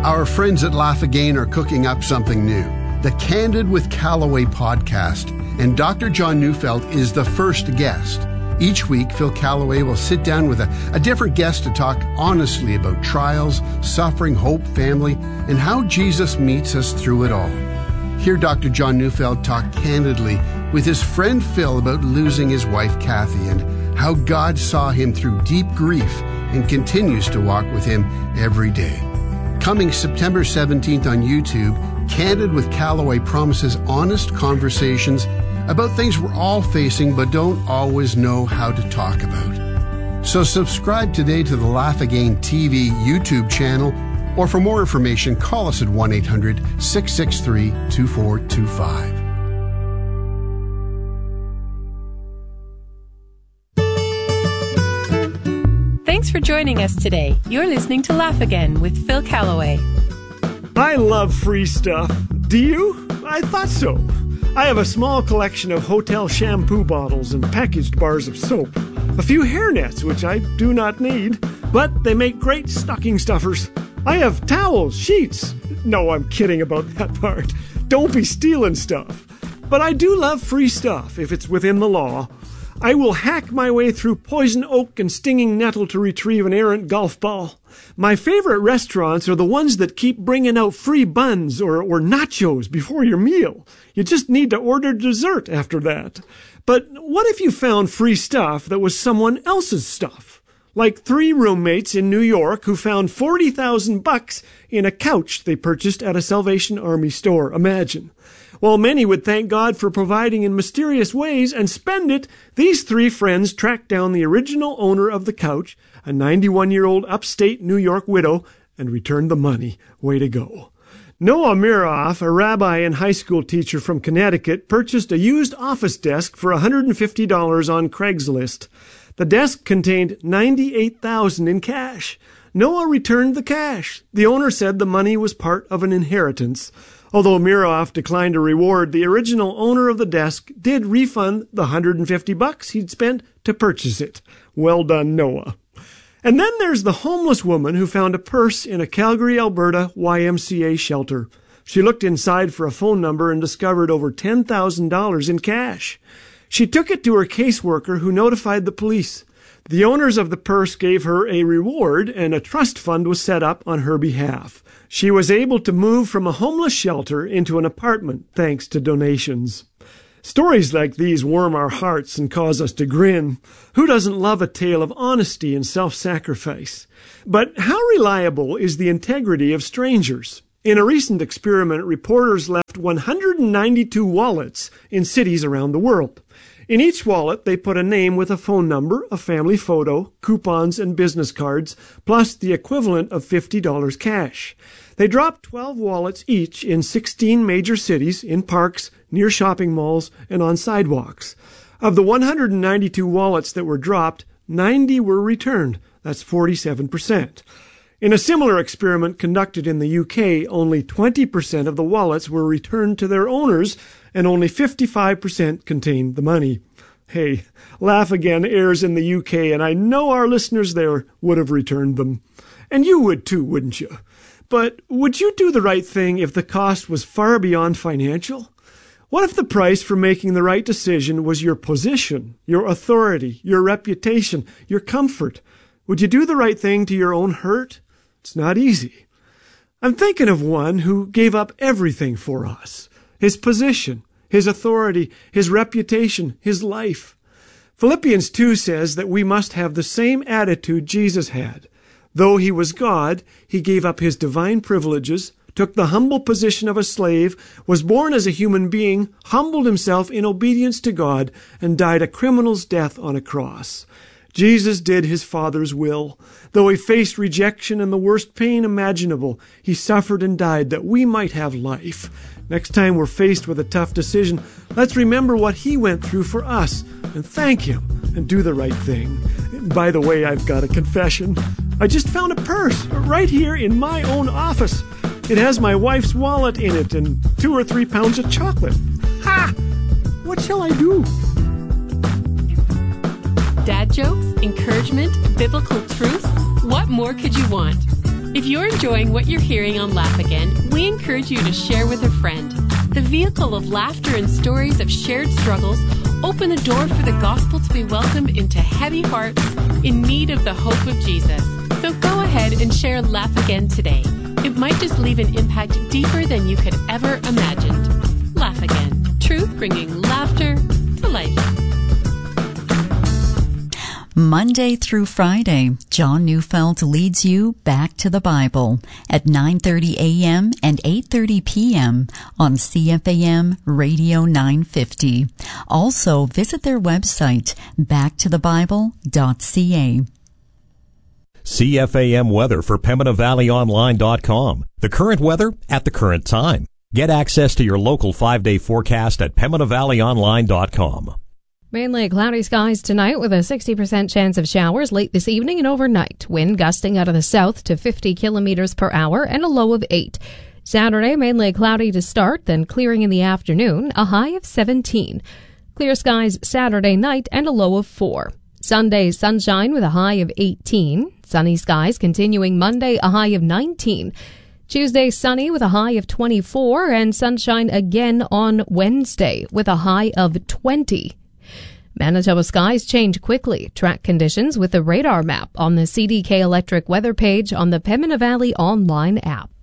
Our friends at Laugh Again are cooking up something new, the Candid with Callaway podcast, and Dr. John Neufeld is the first guest. Each week, Phil Callaway will sit down with a different guest to talk honestly about trials, suffering, hope, family, and how Jesus meets us through it all. Hear Dr. John Neufeld talk candidly with his friend Phil about losing his wife Kathy and how God saw him through deep grief and continues to walk with him every day. Coming September 17th on YouTube, Candid with Callaway promises honest conversations about things we're all facing but don't always know how to talk about. So subscribe today to the Laugh Again TV YouTube channel, or for more information, call us at 1-800-663-2425. Thanks for joining us today. You're listening to Laugh Again with Phil Callaway. I love free stuff. Do you? I thought so. I have a small collection of hotel shampoo bottles and packaged bars of soap. A few hairnets, which I do not need, but they make great stocking stuffers. I have towels, sheets. No, I'm kidding about that part. Don't be stealing stuff. But I do love free stuff, if it's within the law. I will hack my way through poison oak and stinging nettle to retrieve an errant golf ball. My favorite restaurants are the ones that keep bringing out free buns or nachos before your meal. You just need to order dessert after that. But what if you found free stuff that was someone else's stuff? Like 3 roommates in New York who found $40,000 in a couch they purchased at a Salvation Army store. Imagine. While many would thank God for providing in mysterious ways and spend it, these 3 friends tracked down the original owner of the couch, a 91-year-old upstate New York widow, and returned the money. Way to go. Noah Miroff, a rabbi and high school teacher from Connecticut, purchased a used office desk for $150 on Craigslist. The desk contained $98,000 in cash. Noah returned the cash. The owner said the money was part of an inheritance. Although Miroff declined a reward, the original owner of the desk did refund the $150 he'd spent to purchase it. Well done, Noah. And then there's the homeless woman who found a purse in a Calgary, Alberta YMCA shelter. She looked inside for a phone number and discovered over $10,000 in cash. She took it to her caseworker, who notified the police. The owners of the purse gave her a reward, and a trust fund was set up on her behalf. She was able to move from a homeless shelter into an apartment thanks to donations. Stories like these warm our hearts and cause us to grin. Who doesn't love a tale of honesty and self-sacrifice? But how reliable is the integrity of strangers? In a recent experiment, reporters left 192 wallets in cities around the world. In each wallet, they put a name with a phone number, a family photo, coupons, and business cards, plus the equivalent of $50 cash. They dropped 12 wallets each in 16 major cities, in parks, near shopping malls, and on sidewalks. Of the 192 wallets that were dropped, 90 were returned. That's 47%. In a similar experiment conducted in the UK, only 20% of the wallets were returned to their owners, and only 55% contained the money. Hey, Laugh Again airs in the UK, and I know our listeners there would have returned them. And you would too, wouldn't you? But would you do the right thing if the cost was far beyond financial? What if the price for making the right decision was your position, your authority, your reputation, your comfort? Would you do the right thing to your own hurt? It's not easy. I'm thinking of one who gave up everything for us. His position, his authority, his reputation, his life. Philippians 2 says that we must have the same attitude Jesus had. Though he was God, he gave up his divine privileges, took the humble position of a slave, was born as a human being, humbled himself in obedience to God, and died a criminal's death on a cross. Jesus did his Father's will. Though he faced rejection and the worst pain imaginable, he suffered and died that we might have life. Next time we're faced with a tough decision, let's remember what he went through for us and thank him and do the right thing. By the way, I've got a confession. I just found a purse right here in my own office. It has my wife's wallet in it and 2 or 3 pounds of chocolate. Ha! What shall I do? Dad jokes, encouragement, biblical truth. What more could you want? If you're enjoying what you're hearing on Laugh Again, we encourage you to share with a friend. The vehicle of laughter and stories of shared struggles open the door for the gospel to be welcomed into heavy hearts in need of the hope of Jesus. So go ahead and share Laugh Again today. It might just leave an impact deeper than you could ever imagined. Laugh Again. Truth bringing laughter to life. Monday through Friday, John Neufeld leads you back to the Bible at 9:30 a.m. and 8:30 p.m. on CFAM Radio 950. Also, visit their website, backtothebible.ca. CFAM weather for PembinaValleyOnline.com. The current weather at the current time. Get access to your local 5-day forecast at PembinaValleyOnline.com. Mainly cloudy skies tonight with a 60% chance of showers late this evening and overnight. Wind gusting out of the south to 50 kilometers per hour and a low of 8. Saturday, mainly cloudy to start, then clearing in the afternoon, a high of 17. Clear skies Saturday night and a low of 4. Sunday, sunshine with a high of 18. Sunny skies continuing Monday, a high of 19. Tuesday, sunny with a high of 24 and sunshine again on Wednesday with a high of 20. Manitoba skies change quickly. Track conditions with the radar map on the CDK Electric weather page on the Pembina Valley online app.